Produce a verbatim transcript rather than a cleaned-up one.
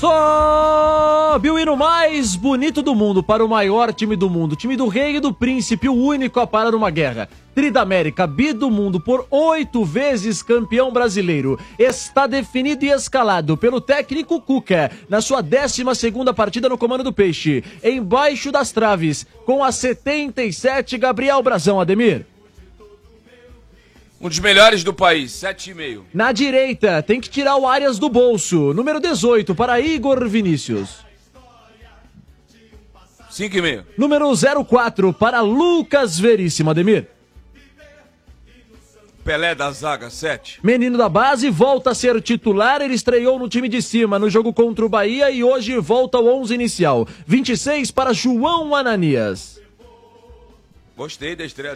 Sobe o hino mais bonito do mundo para o maior time do mundo, time do rei e do príncipe, o único a parar uma guerra. Tri da América, bi do mundo, por oito vezes campeão brasileiro. Está definido e escalado pelo técnico Cuca, na sua décima segunda partida no comando do Peixe. Embaixo das traves, com a setenta e sete, Gabriel Brazão, Ademir. Um dos melhores do país, sete e meio. Na direita, tem que tirar o Arias do bolso. Número dezoito, para Igor Vinícius. cinco e meio. Número zero quatro, para Lucas Veríssimo, Ademir. Pelé da zaga, sete. Menino da base, volta a ser titular. Ele estreou no time de cima no jogo contra o Bahia e hoje volta ao onze inicial. vinte e seis para João Ananias. Gostei da estreia.